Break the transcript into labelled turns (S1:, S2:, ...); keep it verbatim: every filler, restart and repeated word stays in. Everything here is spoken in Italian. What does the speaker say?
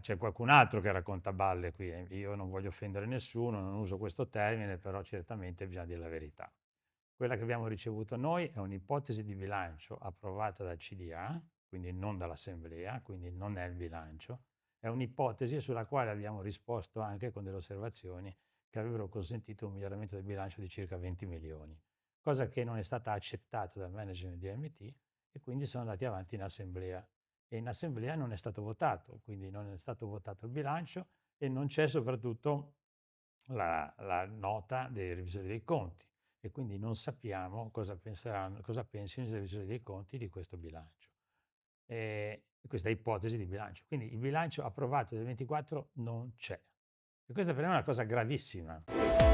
S1: c'è qualcun altro che racconta balle qui, eh. Io non voglio offendere nessuno, non uso questo termine, però certamente bisogna dire la verità. Quella che abbiamo ricevuto noi è un'ipotesi di bilancio approvata dal C D A, quindi non dall'assemblea, quindi non è il bilancio, è un'ipotesi sulla quale abbiamo risposto anche con delle osservazioni che avrebbero consentito un miglioramento del bilancio di circa venti milioni, cosa che non è stata accettata dal management di A M T e quindi sono andati avanti in assemblea. E in assemblea non è stato votato, quindi non è stato votato il bilancio e non c'è soprattutto la, la nota dei revisori dei conti e quindi non sappiamo cosa penseranno, cosa pensino i revisori dei conti di questo bilancio, e questa ipotesi di bilancio. Quindi il bilancio approvato del ventiquattro non c'è. E questa per me è una cosa gravissima.